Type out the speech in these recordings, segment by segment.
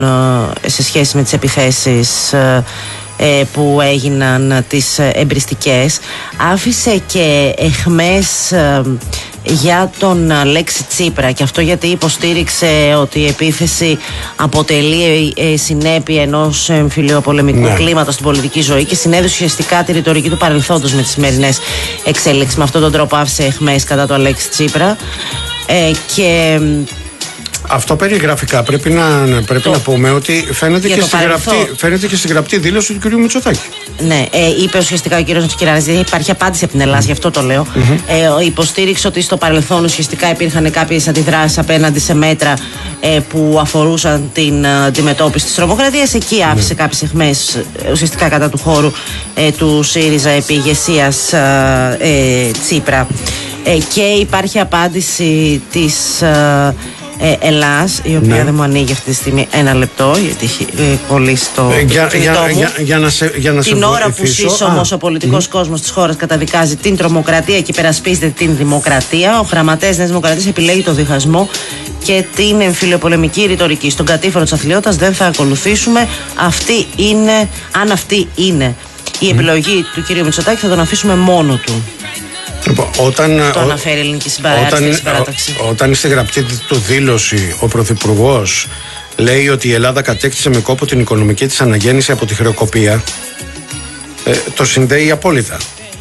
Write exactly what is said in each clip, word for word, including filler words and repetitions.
σε σχέση με τις επιθέσεις που έγιναν τις εμπριστικές. Άφησε και αιχμές για τον Αλέξη Τσίπρα, και αυτό γιατί υποστήριξε ότι η επίθεση αποτελεί συνέπεια ενός εμφυλιοπολεμικού ναι. κλίματος στην πολιτική ζωή και συνέδεσε ουσιαστικά τη ρητορική του παρελθόντος με τις σημερινές εξέλιξεις. Με αυτόν τον τρόπο άφησε αιχμές κατά του Αλέξη Τσίπρα ε, και... Αυτό περιγραφικά πρέπει να, πρέπει να πούμε ότι φαίνεται και, στη γραπτή, φαίνεται και στη γραπτή δήλωση του κ. Μητσοτάκη. Ναι, ε, είπε ουσιαστικά ο κ. Μητσοτάκης, δεν υπάρχει απάντηση από την Ελλάδα, γι' αυτό το λέω. Mm-hmm. Ε, υποστήριξε ότι στο παρελθόν ουσιαστικά υπήρχαν κάποιες αντιδράσεις απέναντι σε μέτρα ε, που αφορούσαν την αντιμετώπιση της τρομοκρατίας. Εκεί άφησε mm-hmm. κάποιες αιχμές ουσιαστικά κατά του χώρου ε, του ΣΥΡΙΖΑ επί ηγεσίας ε, ε, Τσίπρα. Ε, και υπάρχει απάντηση της. Ε, Ε, Ελλάς, η οποία ναι. δεν μου ανοίγει αυτή τη στιγμή ένα λεπτό, γιατί έχει ε, κολλήσει το ε, για, για, για, για να σε, για να την σε ώρα που σύσσωμος ο πολιτικός mm. κόσμος της χώρας καταδικάζει την τρομοκρατία και υπερασπίζεται την δημοκρατία, ο γραμματέας Νέας Δημοκρατίας επιλέγει το διχασμό και την εμφυλιοπολεμική ρητορική. Στον κατήφορο της αθλειότητας δεν θα ακολουθήσουμε. Αυτή είναι, αν αυτή είναι η επιλογή mm. του κ. Μητσοτάκη, θα τον αφήσουμε μόνο του. Όταν, το αναφέρει η ελληνική συμπαράταξη. Όταν στη γραπτή του δήλωση ο Πρωθυπουργός λέει ότι η Ελλάδα κατέκτησε με κόπο την οικονομική της αναγέννηση από τη χρεοκοπία, ε, το συνδέει απόλυτα.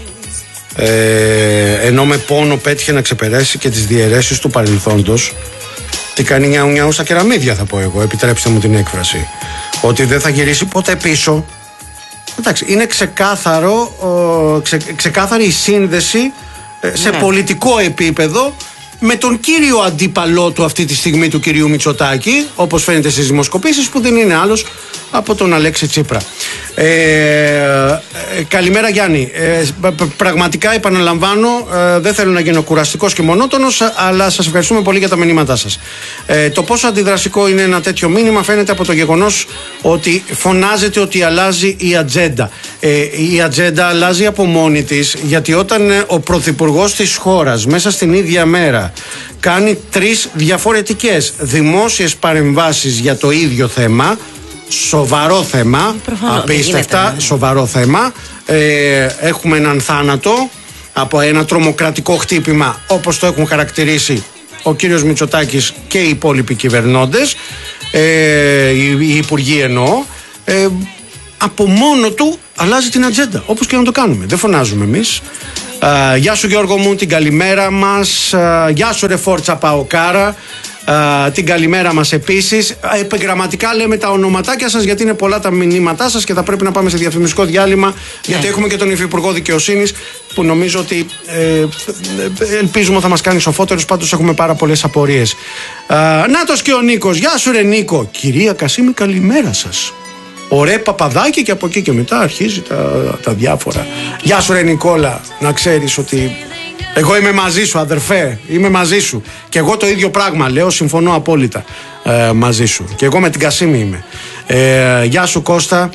Ε, ενώ με πόνο πέτυχε να ξεπεράσει και τις διαιρέσεις του παρελθόντος, τι κάνει νιάου νιάου στα κεραμίδια, θα πω εγώ, επιτρέψτε μου την έκφραση, ότι δεν θα γυρίσει ποτέ πίσω. Εντάξει, είναι ξεκάθαρο, ο, ξε, ξεκάθαρη η σύνδεση σε ναι. πολιτικό επίπεδο με τον κύριο αντίπαλό του αυτή τη στιγμή, του κυρίου Μητσοτάκη, όπως φαίνεται στις δημοσκοπήσεις, που δεν είναι άλλος από τον Αλέξη Τσίπρα. Ε, ε, καλημέρα Γιάννη. Ε, πραγματικά επαναλαμβάνω, ε, δεν θέλω να γίνω κουραστικός και μονότονος, αλλά σας ευχαριστούμε πολύ για τα μηνύματά σας. Ε, το πόσο αντιδραστικό είναι ένα τέτοιο μήνυμα φαίνεται από το γεγονός ότι φωνάζεται ότι αλλάζει η ατζέντα. Ε, η ατζέντα αλλάζει από μόνη της, γιατί όταν ε, ο πρωθυπουργός της χώρας μέσα στην ίδια μέρα κάνει τρεις διαφορετικές δημόσιες παρεμβάσεις για το ίδιο θέμα, σοβαρό θέμα, προφανώς, απίστευτα γίνεται, ναι. σοβαρό θέμα, ε, έχουμε έναν θάνατο από ένα τρομοκρατικό χτύπημα, όπως το έχουν χαρακτηρίσει ο κύριος Μητσοτάκης και οι υπόλοιποι κυβερνώντες, ε, οι, οι υπουργοί εννοώ, ε, από μόνο του αλλάζει την ατζέντα, όπως και να το κάνουμε, δεν φωνάζουμε εμείς. Uh, γεια σου Γιώργο μου, την καλημέρα μας. uh, Γεια σου ρε Φόρτσα Παοκάρα, uh, την καλημέρα μας επίσης. uh, Επιγραμματικά λέμε τα ονοματάκια σας, γιατί είναι πολλά τα μηνύματά σας και θα πρέπει να πάμε σε διαφημιστικό διάλειμμα, yeah. γιατί έχουμε και τον Υφυπουργό Δικαιοσύνης που νομίζω ότι ε, ελπίζουμε θα μας κάνει σοφότερους. Πάντως έχουμε πάρα πολλές απορίες. uh, Νάτος και ο Νίκος. Γεια σου ρε Νίκο. Κυρία Κασίμη, καλημέρα σας. Ωραία παπαδάκι, και από εκεί και μετά αρχίζει τα, τα διάφορα. Γεια σου ρε Νικόλα, να ξέρεις ότι εγώ είμαι μαζί σου αδερφέ, είμαι μαζί σου. Και εγώ το ίδιο πράγμα λέω, συμφωνώ απόλυτα ε, μαζί σου. Και εγώ με την Κασίμη είμαι. ε, Γεια σου Κώστα,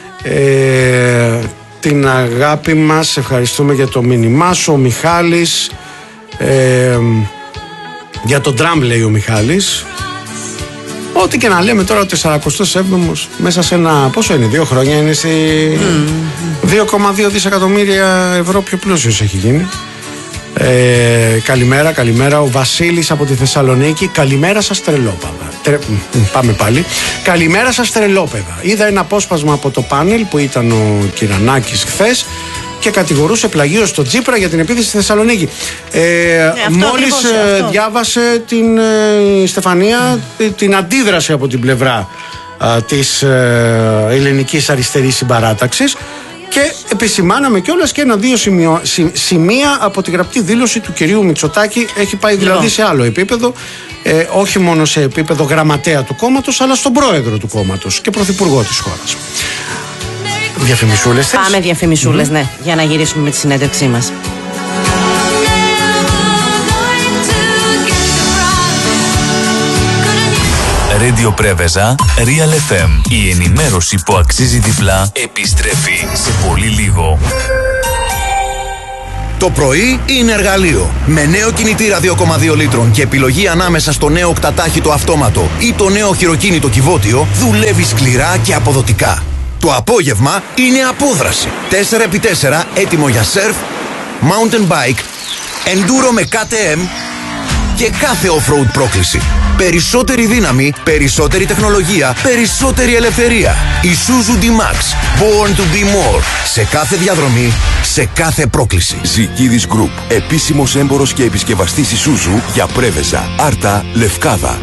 ε, την αγάπη μας, ευχαριστούμε για το μήνυμά σου. Ο Μιχάλης, ε, για τον τραμ λέει ο Μιχάλης. Ό,τι και να λέμε τώρα, ο σαρακοστός έβδομος μέσα σε ένα, πόσο είναι, δύο χρόνια είναι στη mm. δύο κόμμα δύο δισεκατομμύρια ευρώ πιο πλούσιος έχει γίνει. ε, Καλημέρα, καλημέρα. Ο Βασίλης από τη Θεσσαλονίκη. Καλημέρα σας τρελόπαιδα. Τρε... Πάμε πάλι. Καλημέρα σας τρελόπαιδα. Είδα ένα απόσπασμα από το πάνελ που ήταν ο Κυρανάκης χθες και κατηγορούσε πλαγίως τον Τσίπρα για την επίθεση στη Θεσσαλονίκη. Ε, ναι, μόλις ε, διάβασε την ε, Στεφανία την αντίδραση από την πλευρά ε, της ε, ελληνικής αριστερής συμπαράταξης, και επισημάναμε κιόλας και ένα-δύο σημείο, σι, σημεία από τη γραπτή δήλωση του κυρίου Μητσοτάκη. Έχει πάει δηλαδή σε άλλο επίπεδο, ε, όχι μόνο σε επίπεδο γραμματέα του κόμματος, αλλά στον πρόεδρο του κόμματος και πρωθυπουργό της χώρας. Διαφημισούλες. Πάμε διαφημισούλες, mm-hmm. ναι, για να γυρίσουμε με τη συνέντευξή μας. Radio Πρέβεζα, Real εφ εμ. Η ενημέρωση που αξίζει διπλά επιστρέφει σε πολύ λίγο. Το πρωί είναι εργαλείο. Με νέο κινητήρα δύο κόμμα δύο λίτρων και επιλογή ανάμεσα στο νέο οκτατάχυτο αυτόματο ή το νέο χειροκίνητο κυβότιο, δουλεύει σκληρά και αποδοτικά. Το απόγευμα είναι απόδραση. τέσσερα επί τέσσερα έτοιμο για σερφ, mountain bike, enduro με κέι τι εμ και κάθε off-road πρόκληση. Περισσότερη δύναμη, περισσότερη τεχνολογία, περισσότερη ελευθερία. Isuzu D-Max. Born to be more. Σε κάθε διαδρομή, σε κάθε πρόκληση. Ζικίδης Group. Επίσημος έμπορος και επισκευαστής Isuzu για Πρέβεζα, Άρτα, Λευκάδα.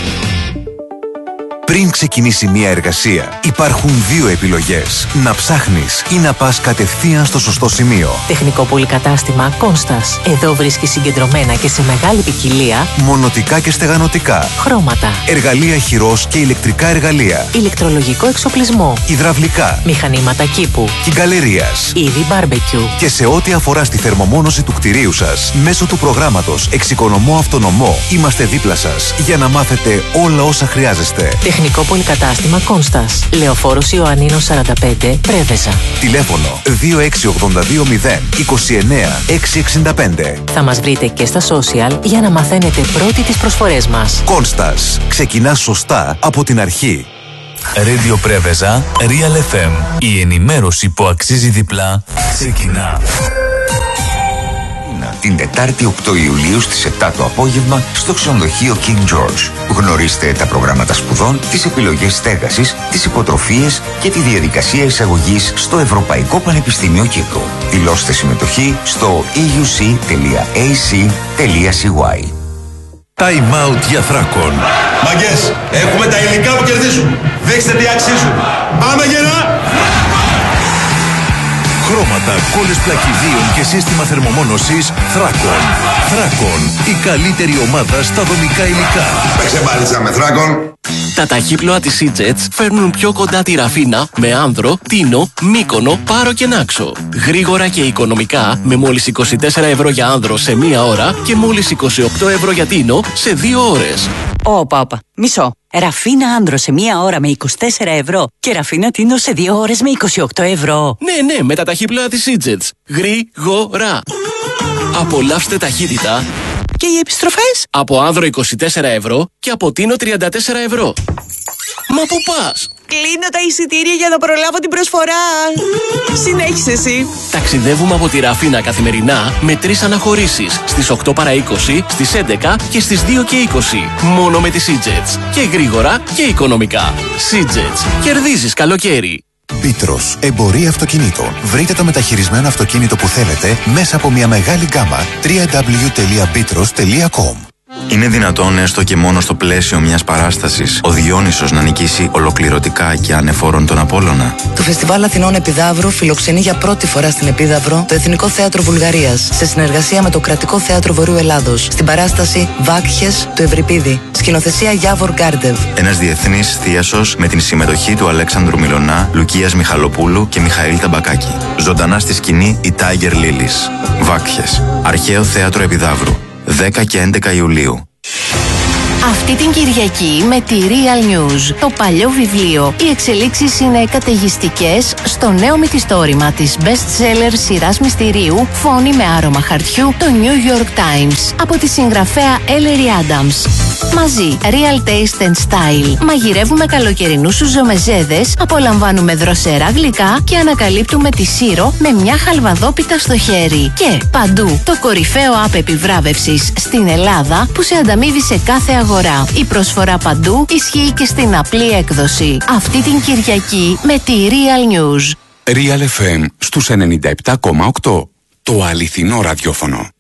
Πριν ξεκινήσει μια εργασία, υπάρχουν δύο επιλογές. Να ψάχνεις ή να πας κατευθείαν στο σωστό σημείο. Τεχνικό πολυκατάστημα Κόνστας. Εδώ βρίσκεις συγκεντρωμένα και σε μεγάλη ποικιλία μονοτικά και στεγανοτικά, χρώματα, εργαλεία χειρός και ηλεκτρικά εργαλεία, ηλεκτρολογικό εξοπλισμό, υδραυλικά, μηχανήματα κήπου, κυγκαλερίας, είδη μπάρμπεκιου. Και σε ό,τι αφορά στη θερμομόνωση του κτηρίου σας, μέσω του προγράμματος Εξοικονομώ Αυτονομό, είμαστε δίπλα σας για να μάθετε όλα όσα χρειάζεστε. Τεχνικό πολυκατάστημα Κόνστας. Λεωφόρος Ιωαννίνος σαράντα πέντε, Πρέβεζα. Τηλέφωνο δύο έξι ογδόντα δύο μηδέν είκοσι εννέα εξακόσια εξήντα πέντε. Θα μας βρείτε και στα social για να μαθαίνετε πρώτοι τις προσφορές μας. Κόνστας. Ξεκινά σωστά από την αρχή. Radio Πρέβεζα, Real εφ εμ. Η ενημέρωση που αξίζει διπλά ξεκινά. Την Τετάρτη οκτώ Ιουλίου στις επτά το απόγευμα στο ξενοδοχείο King George. Γνωρίστε τα προγράμματα σπουδών, τις επιλογές στέγασης, τις υποτροφίες και τη διαδικασία εισαγωγής στο Ευρωπαϊκό Πανεπιστήμιο Κύπρου. Δηλώστε συμμετοχή στο e u c τελεία a c τελεία c y. Time out για Θράκον. Μαγκές, έχουμε τα υλικά που κερδίζουν. Δείξτε τι αξίζουν. Πάμε γερά! Χρώματα, κόλλες πλακιδίων και σύστημα θερμομόνωσης Θράκον. Θράκον, η καλύτερη ομάδα στα δομικά υλικά. Παίξε μπάλιτσα με Θράκον. Τα ταχύπλοα της Seajets φέρνουν πιο κοντά τη Ραφίνα με Άνδρο, Τίνο, Μύκονο, Πάρο και Νάξο. Γρήγορα και οικονομικά με μόλις είκοσι τέσσερα ευρώ για Άνδρο σε μία ώρα και μόλις είκοσι οκτώ ευρώ για Τίνο σε δύο ώρες. Όπα, όπα. Μισό. Ραφίνα Άνδρο σε μία ώρα με είκοσι τέσσερα ευρώ και Ραφίνα Τίνο σε δύο ώρες με είκοσι οκτώ ευρώ. Ναι, ναι, με τα ταχύπλοα της Seajets. Γρήγορα. Απολαύστε ταχύτητα. Και οι επιστροφές? Από Άνδρο είκοσι τέσσερα ευρώ και από Τίνο τριάντα τέσσερα ευρώ. Μα πού πας? Κλείνω τα εισιτήρια για να προλάβω την προσφορά. Συνέχισε εσύ. Ταξιδεύουμε από τη Ραφίνα καθημερινά με τρεις αναχωρήσεις. Στις οκτώ παρά είκοσι, στις έντεκα και στις δύο και είκοσι. Μόνο με τη Seajets. Και γρήγορα και οικονομικά. Seajets. Κερδίζεις καλοκαίρι. Μπίτρος, εμπορία αυτοκινήτων. Βρείτε το μεταχειρισμένο αυτοκίνητο που θέλετε μέσα από μια μεγάλη γκάμα. double-u double-u double-u τελεία μπίτρος τελεία com. Είναι δυνατόν έστω και μόνο στο πλαίσιο μιας παράστασης ο Διόνυσος να νικήσει ολοκληρωτικά και ανεφόρον τον Απόλλωνα? Το Φεστιβάλ Αθηνών Επιδαύρου φιλοξενεί για πρώτη φορά στην Επίδαυρο το Εθνικό Θέατρο Βουλγαρίας σε συνεργασία με το Κρατικό Θέατρο Βορείου Ελλάδος στην παράσταση Βάκχες του Ευρυπίδη. Σκηνοθεσία Γιάβορ Γκάρντεβ. Ένας διεθνής θίασος με την συμμετοχή του Αλέξανδρου Μιλωνά, Λουκίας Μιχαλοπούλου και Μιχαήλ Ταμπακάκη. Ζωντανά στη σκηνή η Tiger Lilies. Βάκχες. Αρχαίο Θέατρο Επιδαύρου. δέκα και έντεκα Ιουλίου. Αυτή την Κυριακή με τη Real News, το παλιό βιβλίο. Οι εξελίξεις είναι καταιγιστικές στο νέο μυθιστόρημα της best-seller σειράς μυστηρίου «Φόνη με άρωμα χαρτιού», το New York Times, από τη συγγραφέα Ellery Adams. Μαζί, Real Taste and Style. Μαγειρεύουμε καλοκαιρινούς σουζομεζέδες, απολαμβάνουμε δροσερά γλυκά και ανακαλύπτουμε τη Σύρο με μια χαλβαδόπιτα στο χέρι. Και παντού, το κορυφαίο app επιβράβευσης στην Ελλάδα που σε ανταμείβει σε κάθε αγορά. Η προσφορά παντού ισχύει και στην απλή έκδοση. Αυτή την Κυριακή με τη Real News. Real εφ εμ στους ενενήντα επτά κόμμα οκτώ. Το αληθινό ραδιόφωνο.